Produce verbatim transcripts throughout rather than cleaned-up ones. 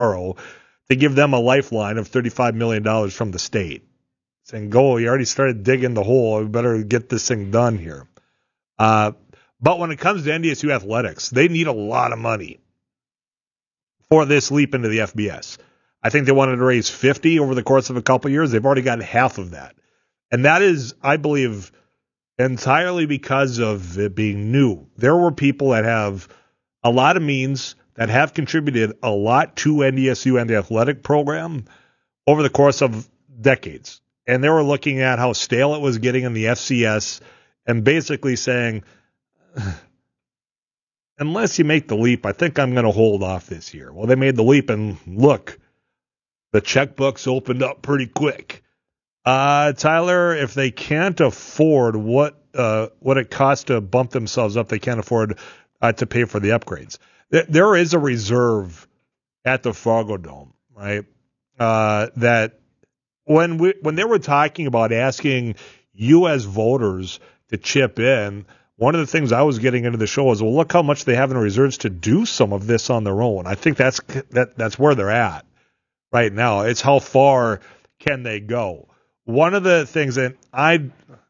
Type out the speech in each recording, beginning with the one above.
tomorrow to give them a lifeline of thirty-five million dollars from the state. Saying, go, you already started digging the hole. We better get this thing done here. Uh, but when it comes to N D S U athletics, they need a lot of money for this leap into the F B S. I think they wanted to raise fifty over the course of a couple of years. They've already gotten half of that. And that is, I believe, entirely because of it being new. There were people that have a lot of means that have contributed a lot to N D S U and the athletic program over the course of decades. And they were looking at how stale it was getting in the F C S and basically saying, unless you make the leap, I think I'm going to hold off this year. Well, they made the leap, and look, the checkbooks opened up pretty quick. Uh, Tyler, if they can't afford what uh, what it costs to bump themselves up, they can't afford uh, to pay for the upgrades. Th- there is a reserve at the Fargo Dome, right? Uh, that when we when they were talking about asking you as voters to chip in, one of the things I was getting into the show is, well, look how much they have in reserves to do some of this on their own. I think that's that that's where they're at right now. It's how far can they go? One of the things that I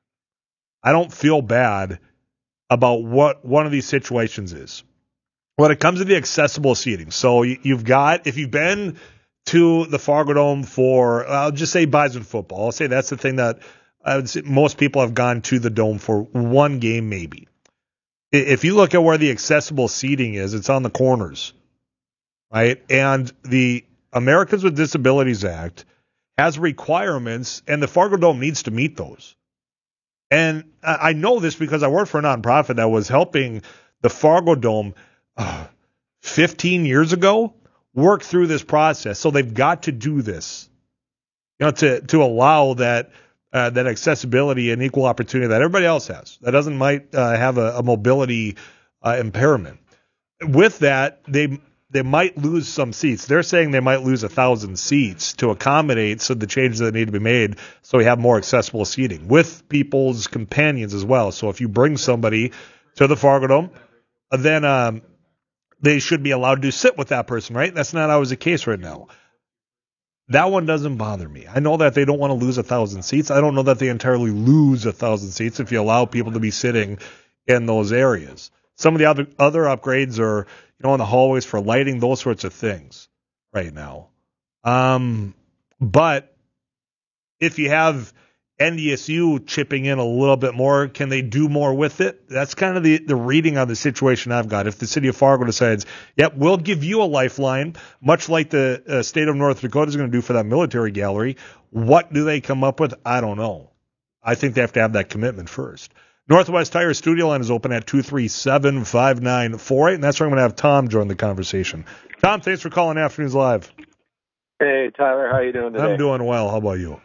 I don't feel bad about what one of these situations is when it comes to the accessible seating. So you, you've got, if you've been to the Fargo Dome for, I'll just say Bison football. I'll say that's the thing that I would say most people have gone to the Dome for one game maybe. If you look at where the accessible seating is, it's on the corners, right? And the Americans with Disabilities Act has requirements, and the Fargo Dome needs to meet those. And I know this because I worked for a nonprofit that was helping the Fargo Dome uh, fifteen years ago work through this process. So they've got to do this, you know, to to allow that uh, that accessibility and equal opportunity that everybody else has. That doesn't might uh, have a, a mobility uh, impairment. With that, they they might lose some seats. They're saying they might lose a thousand seats to accommodate so the changes that need to be made so we have more accessible seating with people's companions as well. So if you bring somebody to the Fargo Dome, then um, they should be allowed to sit with that person, right? That's not always the case right now. That one doesn't bother me. I know that they don't want to lose a thousand seats. I don't know that they entirely lose a thousand seats if you allow people to be sitting in those areas. Some of the other other upgrades are, you know, in the hallways for lighting, those sorts of things right now. Um, but if you have N D S U chipping in a little bit more, can they do more with it? That's kind of the, the reading on the situation I've got. If the city of Fargo decides, yep, we'll give you a lifeline, much like the uh, state of North Dakota is going to do for that military gallery, what do they come up with? I don't know. I think they have to have that commitment first. Northwest Tire Studio Line is open at two three seven, five nine four eight, and that's where I'm going to have Tom join the conversation. Tom, thanks for calling Afternoons Live. Hey, Tyler, how you doing today? I'm doing well. How about you?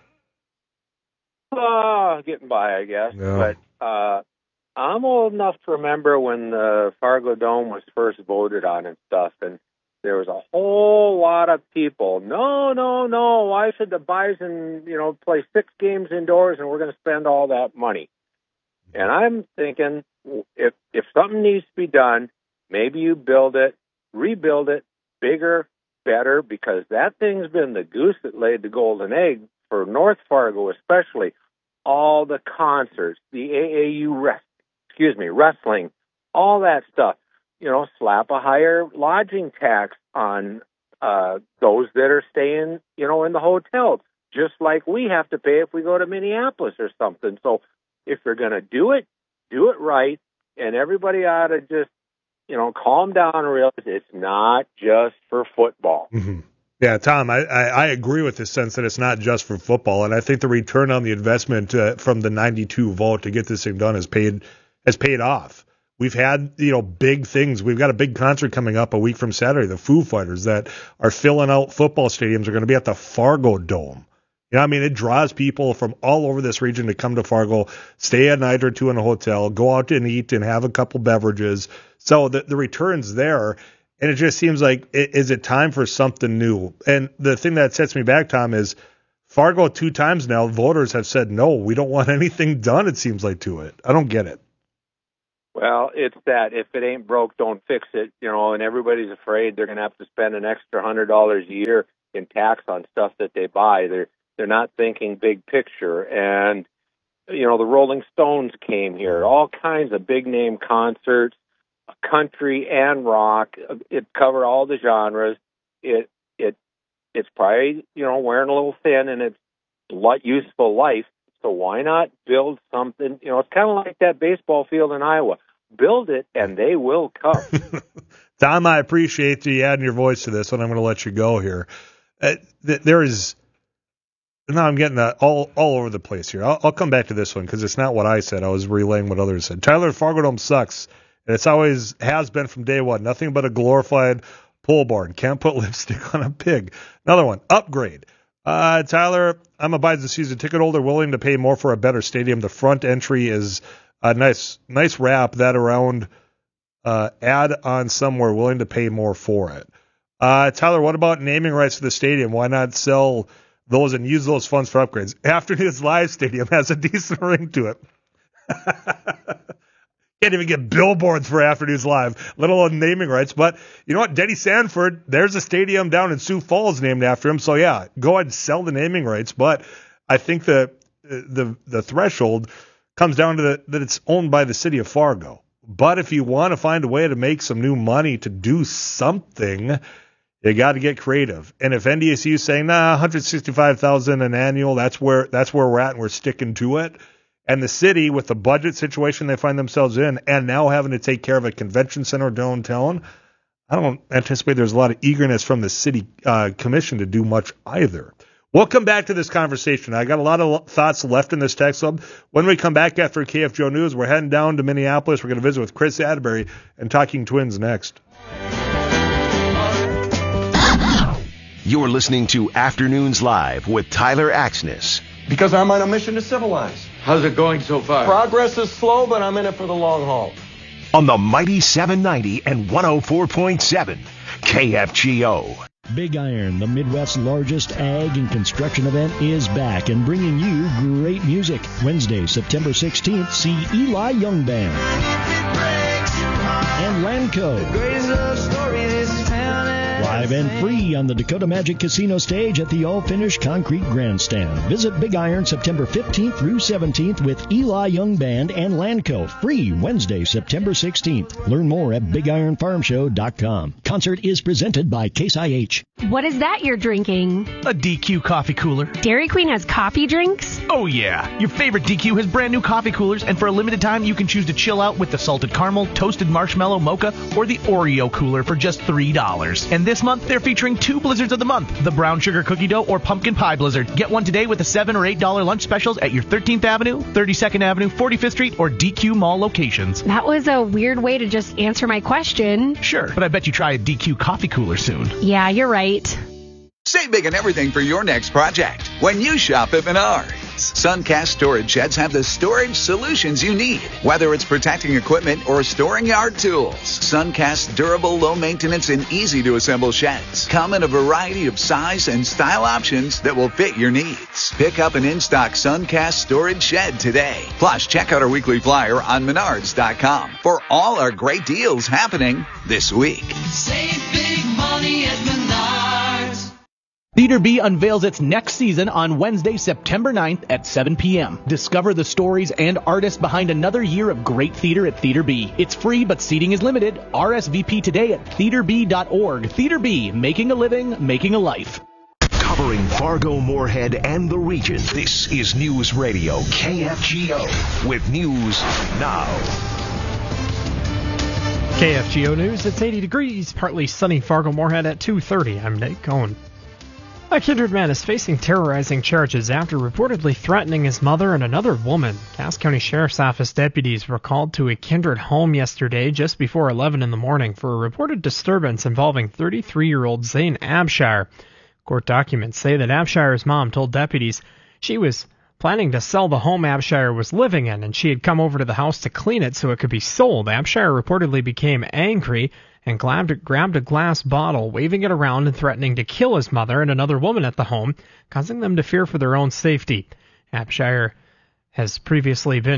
Uh, getting by, I guess. Yeah. But uh, I'm old enough to remember when the Fargo Dome was first voted on and stuff, and there was a whole lot of people, no, no, no, why should the Bison, you know, play six games indoors and we're going to spend all that money? And I'm thinking, if if something needs to be done, maybe you build it, rebuild it, bigger, better, because that thing's been the goose that laid the golden egg for North Fargo especially. All the concerts, the A A U rest, excuse me, wrestling, all that stuff. You know, slap a higher lodging tax on uh, those that are staying, you know, in the hotels, just like we have to pay if we go to Minneapolis or something. So if you're going to do it, do it right, and everybody ought to just, you know, calm down and realize it's not just for football. Mm-hmm. Yeah, Tom, I, I, I agree with the sense that it's not just for football, and I think the return on the investment uh, from the ninety-two vote to get this thing done has paid has paid off. We've had, you know, big things. We've got a big concert coming up a week from Saturday. The Foo Fighters that are filling out football stadiums are going to be at the Fargo Dome. You know, I mean, it draws people from all over this region to come to Fargo, stay a night or two in a hotel, go out and eat and have a couple beverages. So the, the return's there, and it just seems like, is it time for something new? And the thing that sets me back, Tom, is Fargo two times now, voters have said, no, we don't want anything done, it seems like, to it. I don't get it. Well, it's that if it ain't broke, don't fix it, you know, and everybody's afraid they're going to have to spend an extra one hundred dollars a year in tax on stuff that they buy. They're, they're not thinking big picture. And, you know, the Rolling Stones came here, all kinds of big-name concerts, country and rock. It covered all the genres. It it It's probably, you know, wearing a little thin in its useful life. So why not build something? You know, it's kind of like that baseball field in Iowa. Build it, and they will come. Tom, I appreciate you adding your voice to this one. I'm going to let you go here. Uh, th- there is – now I'm getting that all, all over the place here. I'll, I'll come back to this one because it's not what I said. I was relaying what others said. Tyler, Fargo Dome sucks, and it's always has been from day one. Nothing but a glorified pole barn. Can't put lipstick on a pig. Another one, upgrade. Uh, Tyler, I'm a buy the season ticket holder willing to pay more for a better stadium. The front entry is – a nice, nice wrap that around, uh, add on somewhere willing to pay more for it. Uh, Tyler, what about naming rights to the stadium? Why not sell those and use those funds for upgrades? Afternoon's Live Stadium has a decent ring to it. Can't even get billboards for Afternoons Live, let alone naming rights. But you know what? Denny Sanford, there's a stadium down in Sioux Falls named after him. So yeah, go ahead and sell the naming rights. But I think the, the, the threshold comes down to the, that it's owned by the city of Fargo. But if you want to find a way to make some new money to do something, you got to get creative. And if N D S U is saying, nah, one hundred sixty-five thousand dollars an annual, that's where that's where we're at and we're sticking to it. And the city, with the budget situation they find themselves in, and now having to take care of a convention center downtown, I don't anticipate there's a lot of eagerness from the city uh, commission to do much either. We'll come back to this conversation. I got a lot of thoughts left in this text club. When we come back after K F G O News, we're heading down to Minneapolis. We're going to visit with Chris Atterbury and Talking Twins next. You're listening to Afternoons Live with Tyler Axness. Because I'm on a mission to civilize. How's it going so far? Progress is slow, but I'm in it for the long haul. On the mighty seven ninety and one oh four point seven, K F G O. Big Iron, the Midwest's largest ag and construction event, is back and bringing you great music. Wednesday, September sixteenth, see Eli Young Band and Lanco. Live and free on the Dakota Magic Casino stage at the all-finished concrete grandstand. Visit Big Iron September fifteenth through seventeenth with Eli Young Band and Lanco. Free Wednesday, September sixteenth. Learn more at big iron farm show dot com. Concert is presented by Case I H. What is that you're drinking? A D Q coffee cooler. Dairy Queen has coffee drinks? Oh, yeah. Your favorite D Q has brand new coffee coolers, and for a limited time, you can choose to chill out with the salted caramel, toasted marshmallow mocha, or the Oreo cooler for just three dollars. And this month, they're featuring two blizzards of the month, the brown sugar cookie dough or pumpkin pie blizzard. Get one today with the seven or eight dollar lunch specials at your thirteenth Avenue, thirty-second Avenue, forty-fifth Street, or D Q Mall locations. That was a weird way to just answer my question. Sure, but I bet you try a D Q coffee cooler soon. Yeah, you're right. Save big on everything for your next project when you shop at Menards. Suncast storage sheds have the storage solutions you need, whether it's protecting equipment or storing yard tools. Suncast's durable, low-maintenance, and easy-to-assemble sheds come in a variety of size and style options that will fit your needs. Pick up an in-stock Suncast storage shed today. Plus, check out our weekly flyer on menards dot com for all our great deals happening this week. Save big money at Menards. Theater B unveils its next season on Wednesday, September ninth at seven p.m. Discover the stories and artists behind another year of great theater at Theater B. It's free, but seating is limited. R S V P today at theater b dot org. Theater B, making a living, making a life. Covering Fargo, Moorhead, and the region, this is News Radio K F G O with News Now. K F G O News, it's eighty degrees, partly sunny Fargo, Moorhead at two thirty. I'm Nate Cohn. A Kindred man is facing terrorizing charges after reportedly threatening his mother and another woman. Cass County Sheriff's Office deputies were called to a Kindred home yesterday just before eleven in the morning for a reported disturbance involving thirty-three-year-old Zane Abshire. Court documents say that Abshire's mom told deputies she was planning to sell the home Abshire was living in, and she had come over to the house to clean it so it could be sold. Abshire reportedly became angry and grabbed, grabbed a glass bottle, waving it around and threatening to kill his mother and another woman at the home, causing them to fear for their own safety. Abshire has previously been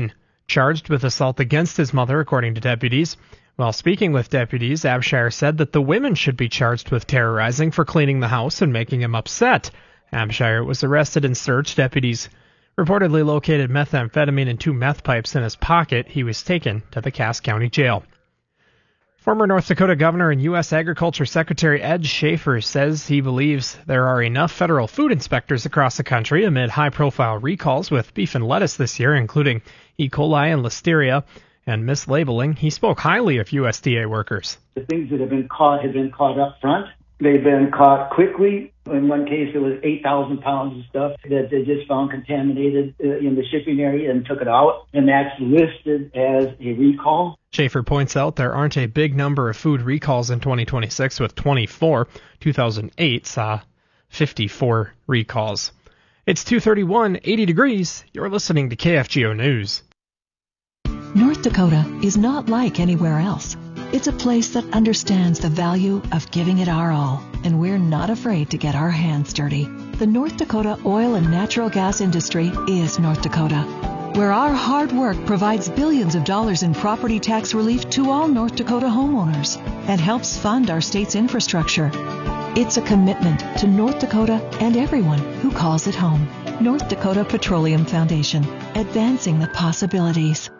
charged with assault against his mother, according to deputies. While speaking with deputies, Abshire said that the women should be charged with terrorizing for cleaning the house and making him upset. Abshire was arrested and searched. Deputies reportedly located methamphetamine and two meth pipes in his pocket. He was taken to the Cass County Jail. Former North Dakota Governor and U S Agriculture Secretary Ed Schaefer says he believes there are enough federal food inspectors across the country amid high-profile recalls with beef and lettuce this year, including E. coli and listeria and mislabeling. He spoke highly of U S D A workers. The things that have been caught have been caught up front. They've been caught quickly. In one case, it was eight thousand pounds of stuff that they just found contaminated in the shipping area and took it out, and that's listed as a recall. Schaefer points out there aren't a big number of food recalls in twenty twenty-six with twenty-four. two thousand eight saw fifty-four recalls. It's two thirty-one, eighty degrees. You're listening to K F G O News. North Dakota is not like anywhere else. It's a place that understands the value of giving it our all, and we're not afraid to get our hands dirty. The North Dakota oil and natural gas industry is North Dakota, where our hard work provides billions of dollars in property tax relief to all North Dakota homeowners and helps fund our state's infrastructure. It's a commitment to North Dakota and everyone who calls it home. North Dakota Petroleum Foundation, advancing the possibilities.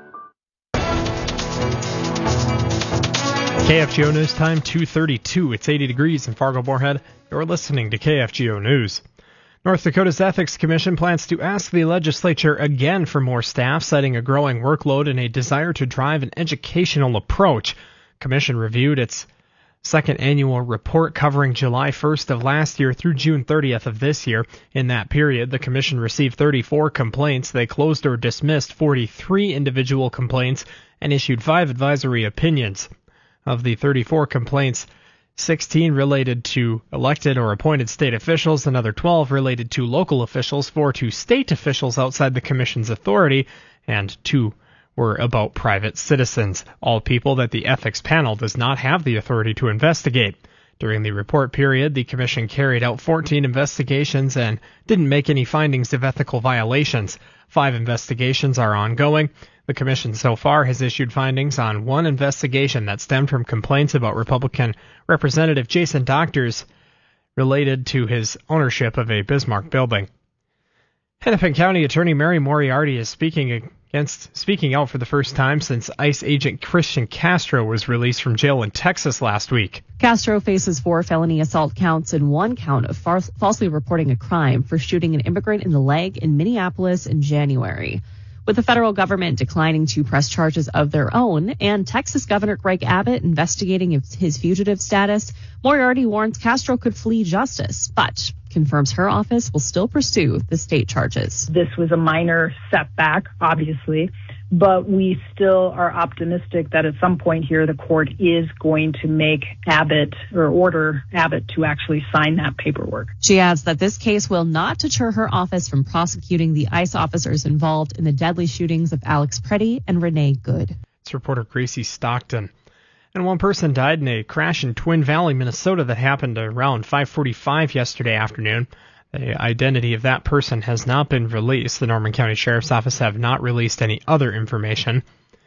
K F G O News time, two thirty-two. It's eighty degrees in Fargo-Moorhead. You're listening to K F G O News. North Dakota's Ethics Commission plans to ask the legislature again for more staff, citing a growing workload and a desire to drive an educational approach. Commission reviewed its second annual report covering July first of last year through June thirtieth of this year. In that period, the commission received thirty-four complaints. They closed or dismissed forty-three individual complaints and issued five advisory opinions. Of the thirty-four complaints, sixteen related to elected or appointed state officials, another twelve related to local officials, four to state officials outside the commission's authority, and two were about private citizens, all people that the ethics panel does not have the authority to investigate. During the report period, the commission carried out fourteen investigations and didn't make any findings of ethical violations. Five investigations are ongoing. The commission so far has issued findings on one investigation that stemmed from complaints about Republican Representative Jason Doctors related to his ownership of a Bismarck building. Hennepin County Attorney Mary Moriarty is speaking against speaking out for the first time since ICE agent Christian Castro was released from jail in Texas last week. Castro faces four felony assault counts and one count of far- falsely reporting a crime for shooting an immigrant in the leg in Minneapolis in January. With the federal government declining to press charges of their own and Texas Governor Greg Abbott investigating his fugitive status, Moriarty warns Castro could flee justice, but confirms her office will still pursue the state charges. This was a minor setback, obviously, but we still are optimistic that at some point here the court is going to make Abbott or order Abbott to actually sign that paperwork. She adds that this case will not deter her office from prosecuting the ICE officers involved in the deadly shootings of Alex Preddy and Renee Good. It's reporter Gracie Stockton. And one person died in a crash in Twin Valley, Minnesota that happened around five forty-five yesterday afternoon. The identity of that person has not been released. The Norman County Sheriff's Office have not released any other information.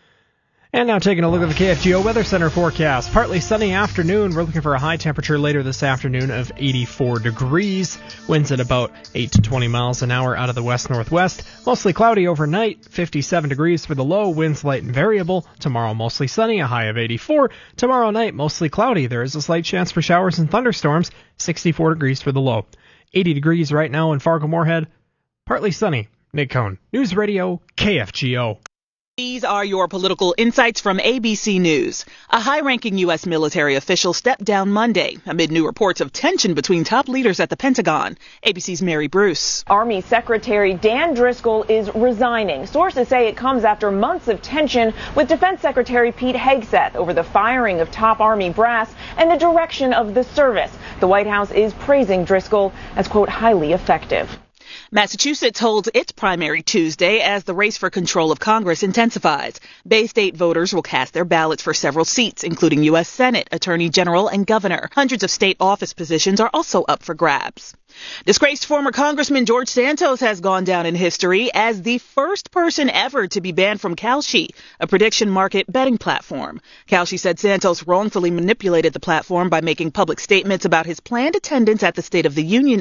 And now taking a look at the K F G O Weather Center forecast. Partly sunny afternoon. We're looking for a high temperature later this afternoon of eighty-four degrees. Winds at about eight to twenty miles an hour out of the west-northwest. Mostly cloudy overnight. fifty-seven degrees for the low. Winds light and variable. Tomorrow mostly sunny. A high of eighty-four. Tomorrow night mostly cloudy. There is a slight chance for showers and thunderstorms. sixty-four degrees for the low. eighty degrees right now in Fargo-Moorhead. Partly sunny. Nick Cohn. News Radio K F G O. These are your political insights from A B C News. A high-ranking U S military official stepped down Monday amid new reports of tension between top leaders at the Pentagon. A B C's Mary Bruce. Army Secretary Dan Driscoll is resigning. Sources say it comes after months of tension with Defense Secretary Pete Hegseth over the firing of top Army brass and the direction of the service. The White House is praising Driscoll as, quote, highly effective. Massachusetts holds its primary Tuesday as the race for control of Congress intensifies. Bay State voters will cast their ballots for several seats, including U S Senate, Attorney General, and Governor. Hundreds of state office positions are also up for grabs. Disgraced former Congressman George Santos has gone down in history as the first person ever to be banned from Kalshi, a prediction market betting platform. Kalshi said Santos wrongfully manipulated the platform by making public statements about his planned attendance at the State of the Union